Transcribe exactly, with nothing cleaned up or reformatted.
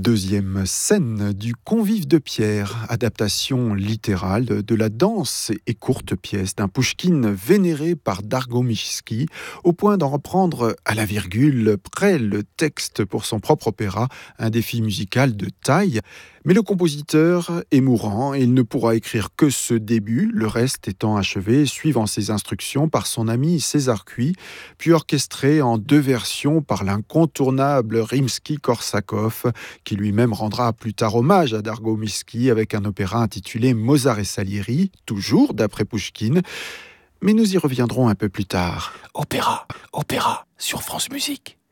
Deuxième scène du Convive de Pierre, adaptation littérale de la danse et courte pièce d'un Pouchkine vénéré par Dargomichski, au point d'en reprendre à la virgule près le texte pour son propre opéra, un défi musical de taille. Mais le compositeur est mourant et il ne pourra écrire que ce début, le reste étant achevé, suivant ses instructions, par son ami César Cui, puis orchestré en deux versions par l'incontournable Rimsky-Korsakov, qui lui-même rendra plus tard hommage à Dargomichski avec un opéra intitulé Mozart et Salieri, toujours d'après Pouchkine. Mais nous y reviendrons un peu plus tard. Opéra, opéra, sur France Musique.